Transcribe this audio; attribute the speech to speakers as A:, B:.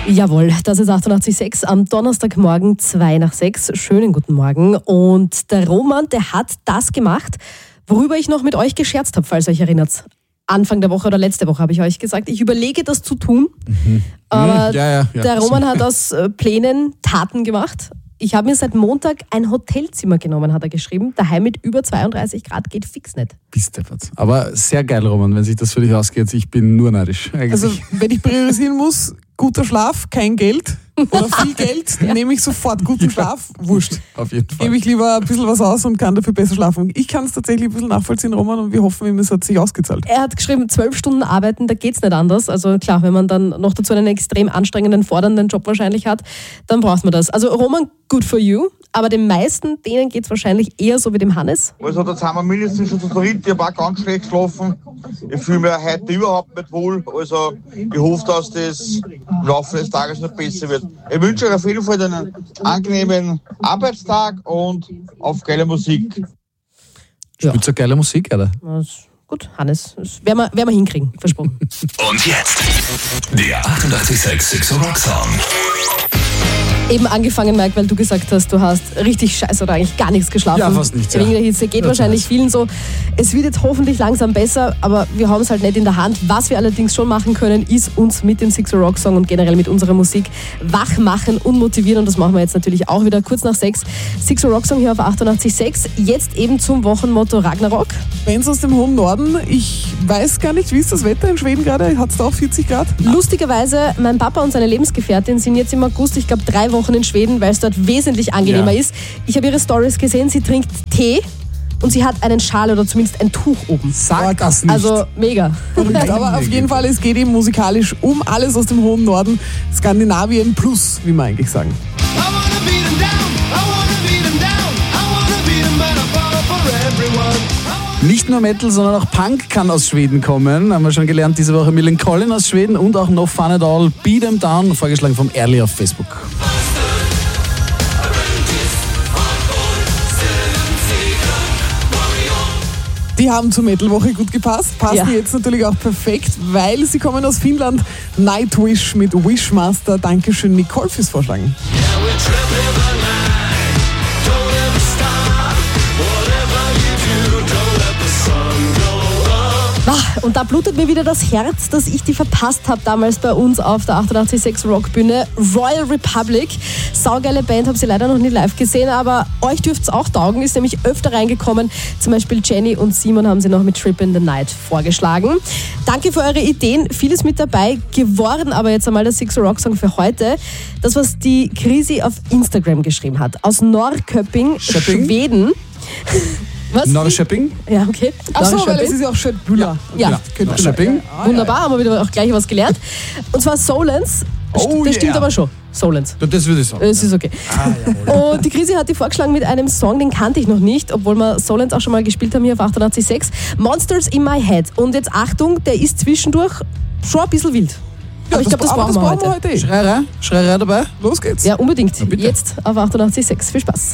A: Jawohl, das ist 88.6 am Donnerstagmorgen 5:55. Schönen guten Morgen. Und der Roman, der hat das gemacht, worüber ich noch mit euch gescherzt habe, falls ihr euch erinnert. Anfang der Woche oder letzte Woche habe ich euch gesagt, ich überlege das zu tun. Aber der Roman hat aus Plänen Taten gemacht. Ich habe mir seit Montag ein Hotelzimmer genommen, hat er geschrieben. Daheim mit über 32 Grad geht fix nicht.
B: Bist deppert. Aber sehr geil, Roman, wenn sich das für dich ausgeht. Ich bin nur neidisch. Eigentlich.
C: Also, wenn ich priorisieren muss, guter Schlaf, kein Geld oder viel Geld, nehme ich sofort guten Schlaf. Wurscht.
B: Auf jeden Fall.
C: Gebe ich lieber ein bisschen was aus und kann dafür besser schlafen. Ich kann es tatsächlich ein bisschen nachvollziehen, Roman, und wir hoffen, es hat sich ausgezahlt.
A: Er hat geschrieben, 12 Stunden arbeiten, da geht's nicht anders. Also klar, wenn man dann noch dazu einen extrem anstrengenden, fordernden Job wahrscheinlich hat, dann braucht man das. Also Roman, good for you. Aber den meisten, denen geht's wahrscheinlich eher so wie dem Hannes.
D: Also da sind wir mindestens schon zu dritt. Ich habe auch ganz schlecht geschlafen. Ich fühle mich heute überhaupt nicht wohl. Also ich hoffe, dass das im Laufe des Tages noch besser wird. Ich wünsche euch auf jeden Fall einen angenehmen Arbeitstag und auf geile Musik.
B: Spielt so geile Musik, oder?
A: Gut, Hannes, das werden wir hinkriegen, versprochen.
E: Und jetzt der 88.6 Rock Song.
A: Eben angefangen, Mike, weil du gesagt hast, du hast richtig scheiße oder eigentlich gar nichts geschlafen.
B: Ja, fast nichts.
A: Wegen der Hitze geht wahrscheinlich vielen so. Es wird jetzt hoffentlich langsam besser, aber wir haben es halt nicht in der Hand. Was wir allerdings schon machen können, ist uns mit dem Six Rock Song und generell mit unserer Musik wach machen und motivieren. Und das machen wir jetzt natürlich auch wieder kurz nach 6. Six Rock Song hier auf 88.6. Jetzt eben zum Wochenmotto Ragnarok.
C: Benz aus dem hohen Norden. Ich weiß gar nicht, wie ist das Wetter in Schweden gerade? Hat es da auch 40 Grad?
A: Lustigerweise, mein Papa und seine Lebensgefährtin sind jetzt im August, ich glaube 3 Wochen in Schweden, weil es dort wesentlich angenehmer ist. Ich habe ihre Stories gesehen, sie trinkt Tee und sie hat einen Schal oder zumindest ein Tuch oben.
B: Sag das nicht.
A: Also mega.
C: Aber auf jeden Fall, es geht eben musikalisch um alles aus dem hohen Norden. Skandinavien plus, wie wir eigentlich sagen.
B: Nicht nur Metal, sondern auch Punk kann aus Schweden kommen. Haben wir schon gelernt diese Woche. Millencolin aus Schweden und auch No Fun at All, Beat 'em Down, vorgeschlagen vom Early auf Facebook.
C: Die haben zur Metal-Woche gut gepasst, passen jetzt natürlich auch perfekt, weil sie kommen aus Finnland. Nightwish mit Wishmaster. Dankeschön, Nicole, fürs Vorschlagen.
A: Und da blutet mir wieder das Herz, dass ich die verpasst habe damals bei uns auf der 88.6 Rockbühne. Royal Republic, saugeile Band, habe sie leider noch nie live gesehen, aber euch dürft es auch taugen, ist nämlich öfter reingekommen. Zum Beispiel Jenny und Simon haben sie noch mit Trip in the Night vorgeschlagen. Danke für eure Ideen, vieles mit dabei geworden, aber jetzt einmal der Six Rock Song für heute. Das, was die Krisi auf Instagram geschrieben hat, aus Norrköping, Schweden. Was?
B: Norrköping?
A: Ja, okay.
C: Achso, weil es ist ja auch Schöttbüller.
A: Ja.
B: Norrköping.
A: Wunderbar, haben wir wieder auch gleich was gelernt. Und zwar Solens. Das stimmt aber schon. Solens.
B: Das würde ich sagen.
A: Das ist okay. Und die Krisi hat die vorgeschlagen mit einem Song, den kannte ich noch nicht, obwohl wir Solens auch schon mal gespielt haben hier auf 88.6. Monsters in My Head. Und jetzt Achtung, der ist zwischendurch schon ein bisschen wild. Aber ich glaube, das brauchen wir heute.
B: Schreierei dabei?
C: Los geht's.
A: Ja, unbedingt. Jetzt auf 88.6. Viel Spaß.